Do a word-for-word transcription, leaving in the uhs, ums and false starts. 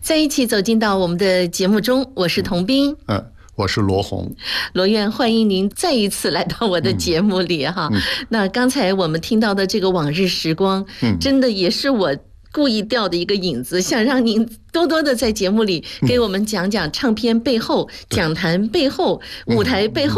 在一起走进到我们的节目中，我是童斌， 嗯，我是罗红。 罗院，欢迎您再一次来到我的节目里哈。嗯嗯、那刚才我们听到的这个往日时光，嗯，真的也是我故意掉的一个影子，想让您多多的在节目里给我们讲讲唱片背后、讲坛背后、舞台背后。